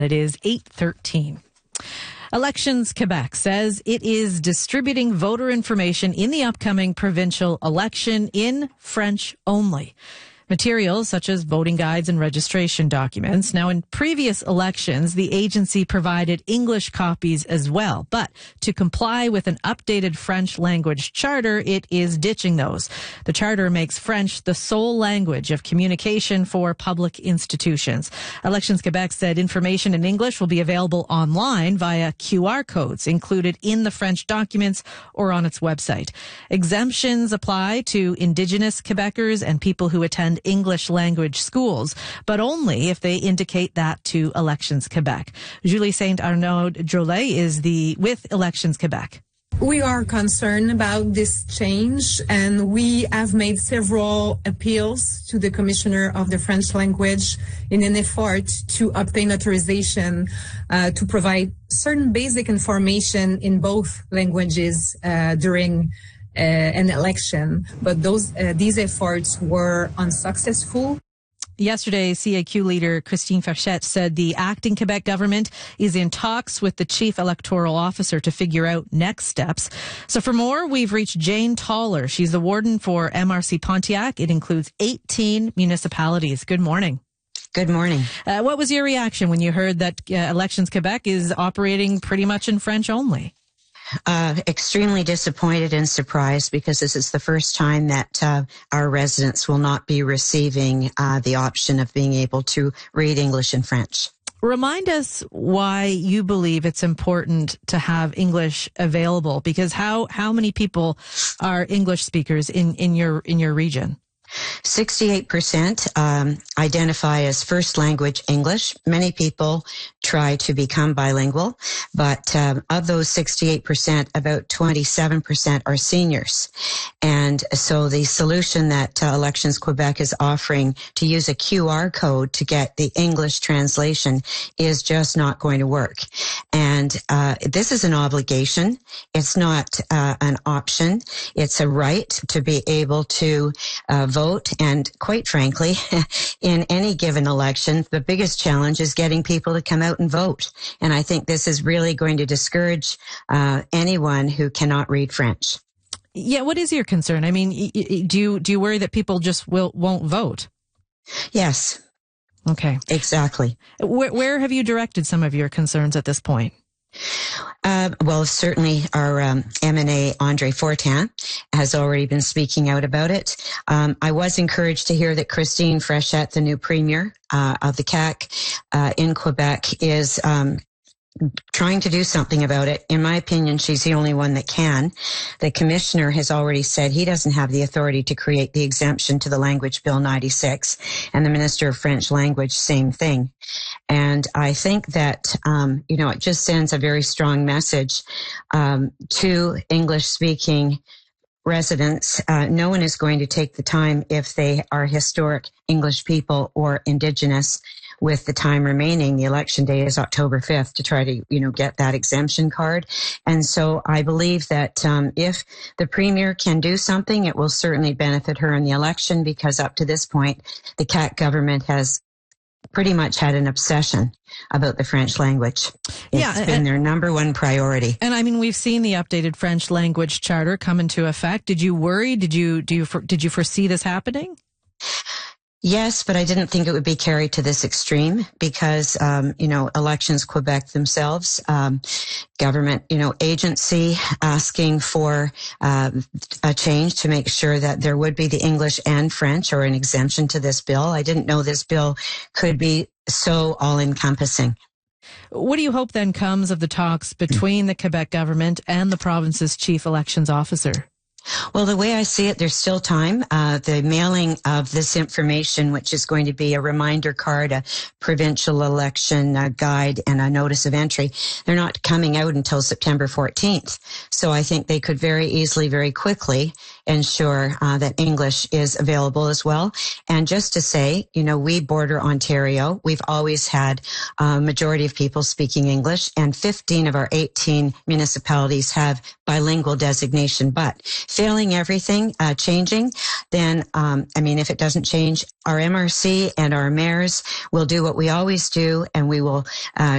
It is 8:13. Elections Quebec says it is distributing voter information in the upcoming provincial election in French only. Materials such as voting guides and registration documents. Now, in previous elections, the agency provided English copies as well. But to comply with an updated French language charter, it is ditching those. The charter makes French the sole language of communication for public institutions. Elections Quebec said information in English will be available online via QR codes included in the French documents or on its website. Exemptions apply to Indigenous Quebecers and people who attend English language schools, but only if they indicate that to Elections Quebec. Julie St. Arnaud Drolet is with Elections Quebec. We are concerned about this change, and we have made several appeals to the Commissioner of the French language in an effort to obtain authorization to provide certain basic information in both languages during an election, but these efforts were unsuccessful. Yesterday, CAQ leader Christine Frechette said the acting Quebec government is in talks with the chief electoral officer to figure out next steps. So for more, we've reached Jane Toller. She's the warden for MRC Pontiac. It includes 18 municipalities. Good morning. Good morning. What was your reaction when you heard that Elections Quebec is operating pretty much in French only? Extremely disappointed and surprised, because this is the first time that our residents will not be receiving the option of being able to read English and French. Remind us why you believe it's important to have English available, because how many people are English speakers in your region? 68% identify as first language English. Many people try to become bilingual, but of those 68%, about 27% are seniors. And so the solution that Elections Quebec is offering to use a QR code to get the English translation is just not going to work. And this is an obligation. It's not an option. It's a right to be able to vote. And quite frankly, in any given election, the biggest challenge is getting people to come out and vote. And I think this is really going to discourage anyone who cannot read French. Yeah, what is your concern? I mean, do you worry that people just won't vote? Yes. Okay. Exactly. Where have you directed some of your concerns at this point? Well, certainly our MNA Andre Fortin has already been speaking out about it. I was encouraged to hear that Christine Frechette, the new premier of the CAQ in Quebec, is trying to do something about it. In my opinion, she's the only one that can. The commissioner has already said he doesn't have the authority to create the exemption to the Language Bill 96, and the Minister of French Language, same thing. And I think that, it just sends a very strong message to English-speaking residents. No one is going to take the time, if they are historic English people or Indigenous, with the time remaining. The election day is October 5th, to try to, get that exemption card. And so I believe that if the premier can do something, it will certainly benefit her in the election, because up to this point, the CAQ government has pretty much had an obsession about the French language. It's been their number one priority. And I mean, we've seen the updated French language charter come into effect. Did you worry? Did you foresee this happening? Yes, but I didn't think it would be carried to this extreme, because, Elections Quebec themselves, government, agency asking for a change to make sure that there would be the English and French, or an exemption to this bill. I didn't know this bill could be so all-encompassing. What do you hope then comes of the talks between the Quebec government and the province's chief elections officer? Well, the way I see it, there's still time. The mailing of this information, which is going to be a reminder card, a provincial election guide, and a notice of entry, they're not coming out until September 14th. So I think they could very easily, very quickly ensure that English is available as well. And just to say, we border Ontario. We've always had a majority of people speaking English, and 15 of our 18 municipalities have bilingual designation. But failing everything, changing, then, if it doesn't change, our MRC and our mayors will do what we always do, and we will